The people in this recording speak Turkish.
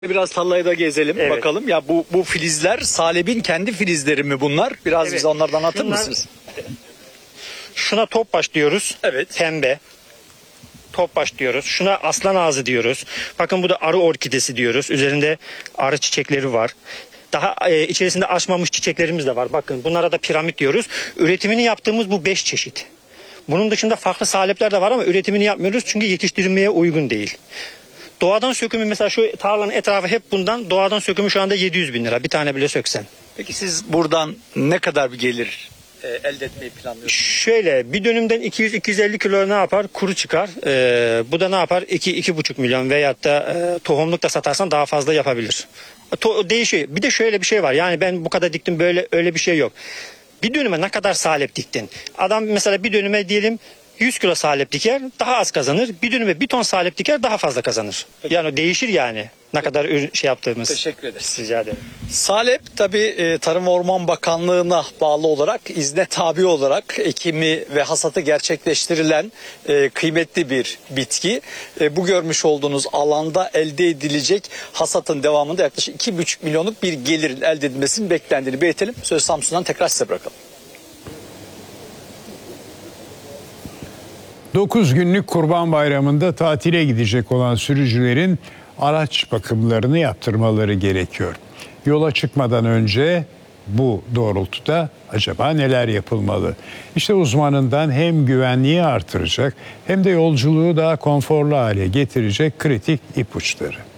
Biraz tarlayı da gezelim bakalım. Ya bu filizler Salep'in kendi filizleri mi bunlar? Biraz bize onlardan anlatır mısınız? Şuna topbaş diyoruz. Evet. Pembe. Topbaş diyoruz. Şuna aslan ağzı diyoruz. Bakın bu da arı orkidesi diyoruz. Üzerinde arı çiçekleri var. Daha içerisinde açmamış çiçeklerimiz de var. Bakın bunlara da piramit diyoruz. Üretimini yaptığımız bu 5 çeşit. Bunun dışında farklı salepler de var ama üretimini yapmıyoruz çünkü yetiştirilmeye uygun değil. Doğadan sökümü mesela şu tarlanın etrafı hep bundan. Doğadan sökümü şu anda 700 bin lira. Bir tane bile söksen. Peki siz buradan ne kadar bir gelir elde etmeyi planlıyorsunuz? Şöyle bir dönümden 200-250 kilo ne yapar? Kuru çıkar. Bu da ne yapar? 2-2,5 milyon veyahut da tohumluk da satarsan daha fazla yapabilir. Değişiyor. Bir de şöyle bir şey var. Yani ben bu kadar diktim böyle öyle bir şey yok. Bir dönüme ne kadar salep diktin? Adam mesela bir dönüme diyelim 100 kilo salep diker daha az kazanır. Bir dönüme 1 ton salep diker daha fazla kazanır. Yani değişir yani ne kadar şey yaptığımız. Teşekkür ederiz. Rica ederim. Salep tabii Tarım ve Orman Bakanlığı'na bağlı olarak izne tabi olarak ekimi ve hasatı gerçekleştirilen kıymetli bir bitki. Bu görmüş olduğunuz alanda elde edilecek hasatın devamında yaklaşık 2,5 milyonluk bir gelirin elde edilmesinin beklendiğini belirtelim. Sözü Samsun'dan tekrar size bırakalım. 9 günlük Kurban Bayramı'nda tatile gidecek olan sürücülerin araç bakımlarını yaptırmaları gerekiyor. Yola çıkmadan önce bu doğrultuda acaba neler yapılmalı? İşte uzmanından hem güvenliği artıracak hem de yolculuğu daha konforlu hale getirecek kritik ipuçları.